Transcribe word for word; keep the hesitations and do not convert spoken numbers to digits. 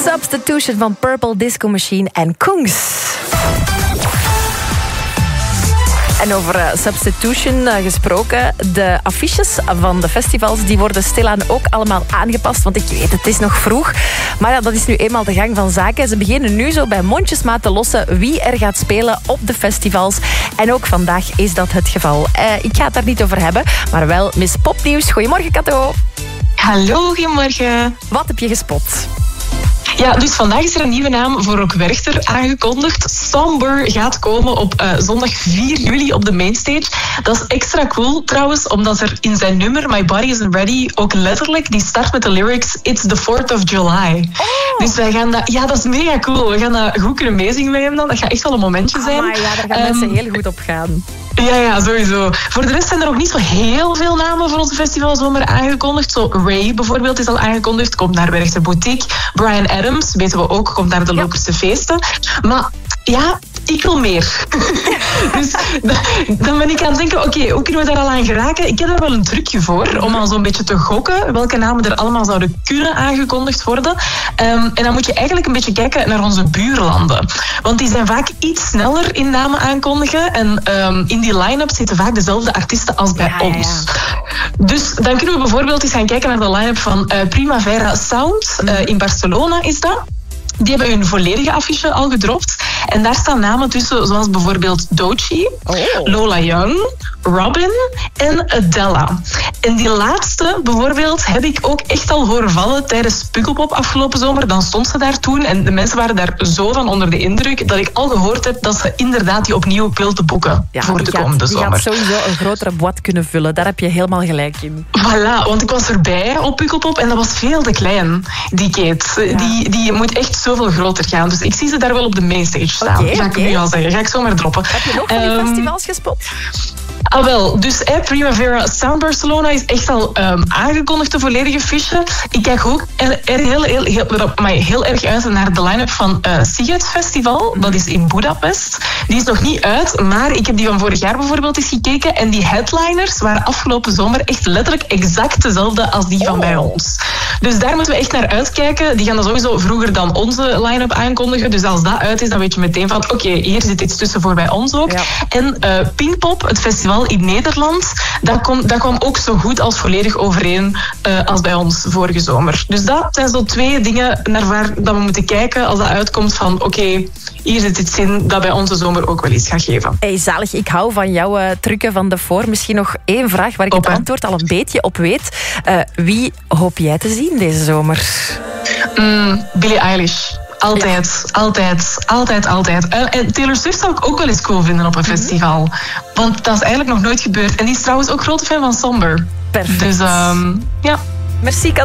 Substitution van Purple Disco Machine en Kungs. En over uh, substitution uh, gesproken, de affiches van de festivals die worden stilaan ook allemaal aangepast, want ik weet, het is nog vroeg. Maar ja, dat is nu eenmaal de gang van zaken. Ze beginnen nu zo bij mondjesmaat te lossen wie er gaat spelen op de festivals. En ook vandaag is dat het geval. Uh, ik ga het daar niet over hebben, maar wel Miss Popnieuws. Goedemorgen, Kato. Hallo, goedemorgen. Wat heb je gespot? Ja, dus vandaag is er een nieuwe naam voor Rock Werchter aangekondigd. Somber gaat komen op uh, zondag vier juli op de mainstage. Dat is extra cool trouwens, omdat er in zijn nummer My Body Isn't Ready ook letterlijk, die start met de lyrics It's the fourth of July. Oh. Dus wij gaan dat, ja, dat is mega cool. We gaan dat goed kunnen meezingen met hem dan. Dat gaat echt wel een momentje zijn. Maar ja, daar gaan um, mensen heel goed op gaan. Ja, ja, sowieso. Voor de rest zijn er nog niet zo heel veel namen voor onze festivalzomer aangekondigd. Zo Ray bijvoorbeeld is al aangekondigd, komt naar Werchter Boutique. Brian Adams, weten we ook, komt naar de Lokerse feesten. Maar ja, ik wil meer. Dus dan ben ik aan het denken, oké, okay, hoe kunnen we daar al aan geraken? Ik heb daar wel een trucje voor, om al zo'n beetje te gokken welke namen er allemaal zouden kunnen aangekondigd worden. Um, en dan moet je eigenlijk een beetje kijken naar onze buurlanden. Want die zijn vaak iets sneller in namen aankondigen. En um, in die line-up zitten vaak dezelfde artiesten als bij ja, ons. Ja. Dus dan kunnen we bijvoorbeeld eens gaan kijken naar de line-up van uh, Primavera Sound. Uh, in Barcelona is dat. Die hebben hun volledige affiche al gedropt. En daar staan namen tussen, zoals bijvoorbeeld Doechii, oh. Lola Young, Robin en Adele. En die laatste bijvoorbeeld heb ik ook echt al horen vallen tijdens Pukkelpop afgelopen zomer. Dan stond ze daar toen en de mensen waren daar zo van onder de indruk dat ik al gehoord heb dat ze inderdaad die opnieuw wil te boeken ja, voor de gaat, komende zomer. Die gaat sowieso een grotere boîte kunnen vullen. Daar heb je helemaal gelijk in. Voilà, want ik was erbij op Pukkelpop en dat was veel te klein, die Kate. Ja. Die, die moet echt zoveel groter gaan. Dus ik zie ze daar wel op de mainstage staan. Okay, ga ik okay. nu al zeggen. Ga ik zomaar droppen. Heb je nog van die um, festivals gespot? Ah wel, dus eh, Primavera Sound Barcelona is echt al um, aangekondigd, de volledige fiche. Ik kijk ook er, er heel, heel, heel, maar heel erg uit naar de line-up van uh, Siget Festival. Dat is in Budapest. Die is nog niet uit, maar ik heb die van vorig jaar bijvoorbeeld eens gekeken. En die headliners waren afgelopen zomer echt letterlijk exact dezelfde als die van oh. bij ons. Dus daar moeten we echt naar uitkijken. Die gaan dat sowieso vroeger dan onze line-up aankondigen. Dus als dat uit is, dan weet je meteen van oké, okay, hier zit iets tussen voor bij ons ook. Ja. En uh, Pinkpop, het festival in Nederland, dat, kom, dat kwam ook zo goed als volledig overeen uh, als bij ons vorige zomer. Dus dat zijn zo twee dingen naar waar dat we moeten kijken als dat uitkomt van oké, okay, hier zit iets in dat bij onze zomer ook wel iets gaat geven. Hey, zalig, ik hou van jouw uh, trucken van de voor. Misschien nog één vraag waar ik Op, het antwoord al een beetje op weet. Uh, wie hoop jij te zien deze zomer? Mm, Billie Eilish. Altijd, ja. altijd, altijd, altijd. En Taylor Swift zou ik ook wel eens cool vinden op een mm-hmm. festival. Want dat is eigenlijk nog nooit gebeurd. En die is trouwens ook grote fan van Somber. Perfect. Dus um, ja. Merci, Kat.